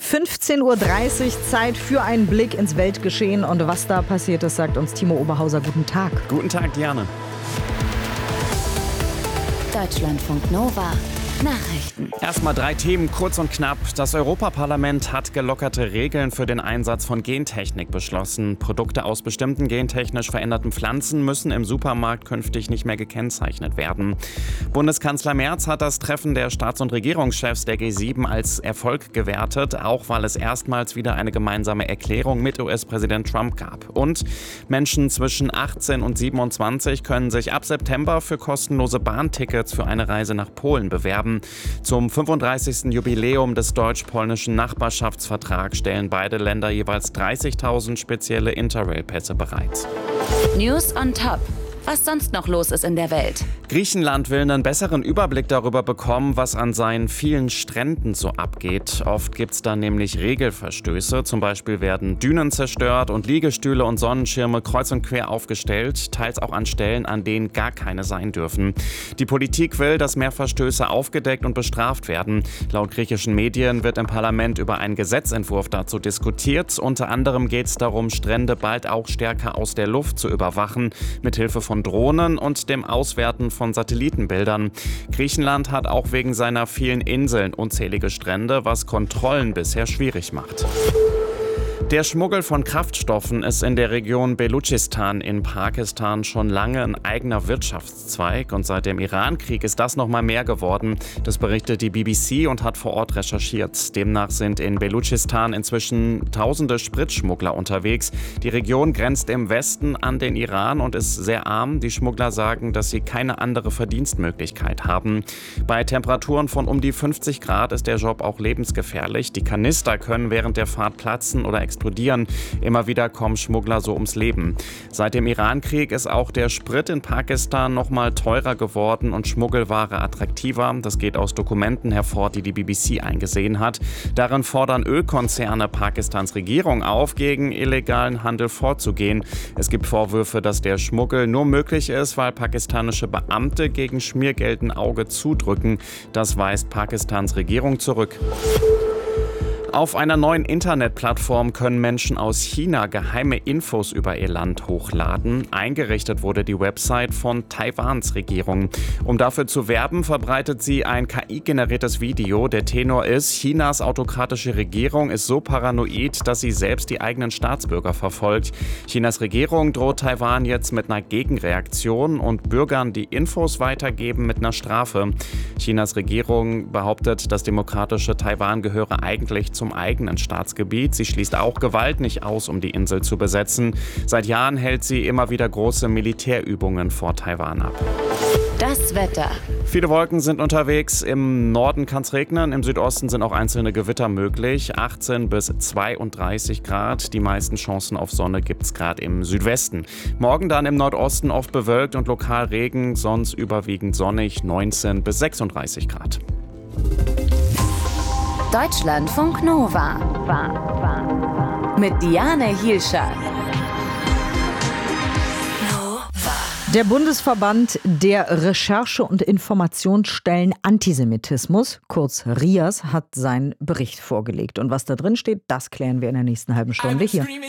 15:30 Uhr, Zeit für einen Blick ins Weltgeschehen. Und was da passiert ist, sagt uns Timo Oberhauser. Guten Tag. Guten Tag, Diane. Deutschlandfunk Nova. Nachrichten. Erstmal 3 Themen, kurz und knapp. Das Europaparlament hat gelockerte Regeln für den Einsatz von Gentechnik beschlossen. Produkte aus bestimmten gentechnisch veränderten Pflanzen müssen im Supermarkt künftig nicht mehr gekennzeichnet werden. Bundeskanzler Merz hat das Treffen der Staats- und Regierungschefs der G7 als Erfolg gewertet, auch weil es erstmals wieder eine gemeinsame Erklärung mit US-Präsident Trump gab. Und Menschen zwischen 18 und 27 können sich ab September für kostenlose Bahntickets für eine Reise nach Polen bewerben. Zum 35. Jubiläum des deutsch-polnischen Nachbarschaftsvertrags stellen beide Länder jeweils 30.000 spezielle Interrail-Pässe bereit. News on Top. Was sonst noch los ist in der Welt. Griechenland will einen besseren Überblick darüber bekommen, was an seinen vielen Stränden so abgeht. Oft gibt es da nämlich Regelverstöße. Zum Beispiel werden Dünen zerstört und Liegestühle und Sonnenschirme kreuz und quer aufgestellt, teils auch an Stellen, an denen gar keine sein dürfen. Die Politik will, dass mehr Verstöße aufgedeckt und bestraft werden. Laut griechischen Medien wird im Parlament über einen Gesetzentwurf dazu diskutiert. Unter anderem geht es darum, Strände bald auch stärker aus der Luft zu überwachen, mithilfe von Drohnen und dem Auswerten von Satellitenbildern. Griechenland hat auch wegen seiner vielen Inseln unzählige Strände, was Kontrollen bisher schwierig macht. Der Schmuggel von Kraftstoffen ist in der Region Belutschistan in Pakistan schon lange ein eigener Wirtschaftszweig und seit dem Iran-Krieg ist das noch mal mehr geworden. Das berichtet die BBC und hat vor Ort recherchiert. Demnach sind in Belutschistan inzwischen tausende Spritschmuggler unterwegs. Die Region grenzt im Westen an den Iran und ist sehr arm. Die Schmuggler sagen, dass sie keine andere Verdienstmöglichkeit haben. Bei Temperaturen von um die 50 Grad ist der Job auch lebensgefährlich. Die Kanister können während der Fahrt platzen oder explodieren. Immer wieder kommen Schmuggler so ums Leben. Seit dem Iran-Krieg ist auch der Sprit in Pakistan noch mal teurer geworden und Schmuggelware attraktiver. Das geht aus Dokumenten hervor, die die BBC eingesehen hat. Darin fordern Ölkonzerne Pakistans Regierung auf, gegen illegalen Handel vorzugehen. Es gibt Vorwürfe, dass der Schmuggel nur möglich ist, weil pakistanische Beamte gegen Schmiergeld ein Auge zudrücken. Das weist Pakistans Regierung zurück. Auf einer neuen Internetplattform können Menschen aus China geheime Infos über ihr Land hochladen. Eingerichtet wurde die Website von Taiwans Regierung. Um dafür zu werben, verbreitet sie ein KI-generiertes Video. Der Tenor ist, Chinas autokratische Regierung ist so paranoid, dass sie selbst die eigenen Staatsbürger verfolgt. Chinas Regierung droht Taiwan jetzt mit einer Gegenreaktion und Bürgern, die Infos weitergeben, mit einer Strafe. Chinas Regierung behauptet, das demokratische Taiwan gehöre eigentlich zum eigenen Staatsgebiet. Sie schließt auch Gewalt nicht aus, um die Insel zu besetzen. Seit Jahren hält sie immer wieder große Militärübungen vor Taiwan ab. Das Wetter. Viele Wolken sind unterwegs. Im Norden kann es regnen, im Südosten sind auch einzelne Gewitter möglich. 18 bis 32 Grad. Die meisten Chancen auf Sonne gibt es gerade im Südwesten. Morgen dann im Nordosten oft bewölkt und lokal Regen, sonst überwiegend sonnig, 19 bis 36 Grad. Deutschlandfunk Nova. Mit Diane Hielscher. Der Bundesverband der Recherche- und Informationsstellen Antisemitismus, kurz RIAS, hat seinen Bericht vorgelegt. Und was da drin steht, das klären wir in der nächsten halben Stunde hier.